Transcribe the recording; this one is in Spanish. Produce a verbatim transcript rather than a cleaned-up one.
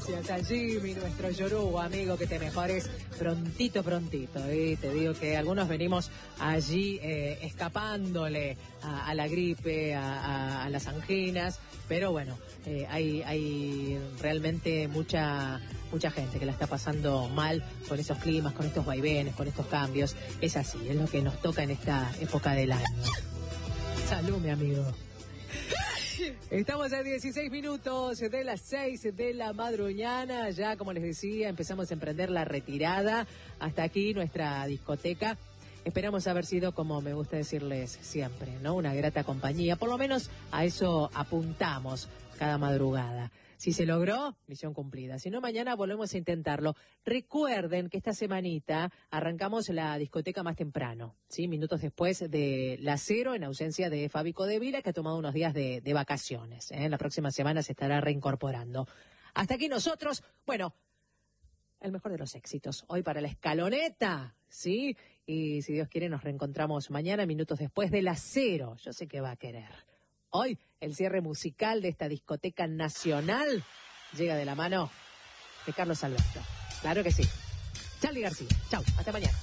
Gracias a Jimmy, nuestro yoruba amigo, que te mejores prontito, prontito. Y te digo que algunos venimos allí eh, escapándole a, a la gripe, a, a, a las anginas, pero bueno, eh, hay, hay realmente mucha... mucha gente que la está pasando mal con esos climas, con estos vaivenes, con estos cambios. Es así, es lo que nos toca en esta época del año. Salud, mi amigo. Estamos a dieciséis minutos de las seis de la madrugada. Ya, como les decía, empezamos a emprender la retirada. Hasta aquí nuestra discoteca. Esperamos haber sido, como me gusta decirles siempre, ¿no? Una grata compañía. Por lo menos a eso apuntamos cada madrugada. Si se logró, misión cumplida. Si no, mañana volvemos a intentarlo. Recuerden que esta semanita arrancamos la discoteca más temprano, ¿sí? Minutos después de las cero, en ausencia de Fabi Codevila, que ha tomado unos días de, de vacaciones, ¿eh? La próxima semana se estará reincorporando. Hasta aquí nosotros, bueno, el mejor de los éxitos. Hoy para la escaloneta, ¿sí? Y si Dios quiere, nos reencontramos mañana, minutos después de las cero. Yo sé que va a querer. Hoy, el cierre musical de esta discoteca nacional llega de la mano de Carlos Alberto. Claro que sí. Charly García. Chau, hasta mañana.